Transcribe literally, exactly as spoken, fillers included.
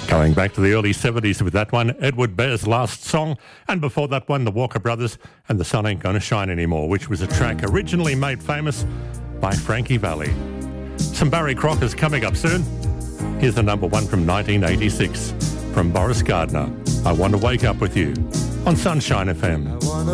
Going back to the early seventies with that one, Edward Bear's Last Song, and before that one, the Walker Brothers and The Sun Ain't Gonna Shine Anymore, which was a track originally made famous by Frankie Valli. Some Barry Crocker's coming up soon. Here's the number one from nineteen eighty-six from Boris Gardner. I Want to Wake Up With You on Sunshine F M. I wanna